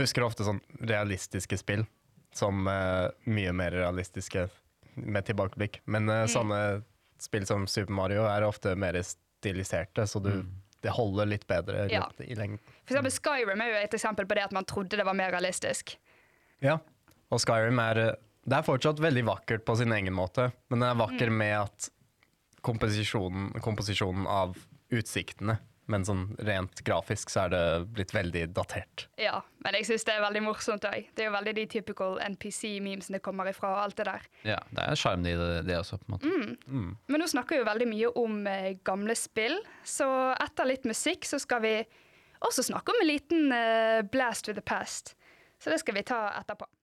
Husker ofte sånn realistiske spill, som mye mer realistiske med tilbakeblikk. Men sånne spill som Super Mario er ofte mer stiliserte, så det holder litt bedre i lengden. For eksempel Skyrim er jo et eksempel på det at man trodde det var mer realistisk. Ja, og Skyrim det er fortsatt veldig vakkert på sin egen måte, men det er vakker med at komposisjonen av utsiktene, men sånn rent grafisk så er det blitt veldig datert. Ja, men jeg synes det er veldig morsomt også. Det er jo veldig de typical NPC-memesene kommer ifra og alt det der. Ja, det er charm i det også, på en måte. Men nå snakker vi jo veldig mye om gamle spill, så etter litt musikk så skal vi også snakke om en liten blast with the past. Så det skal vi ta etterpå.